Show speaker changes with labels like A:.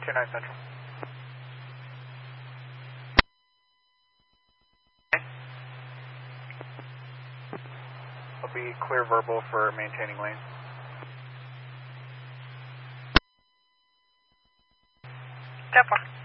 A: 29 Central. I'll be clear verbal for maintaining lane.
B: Step 1.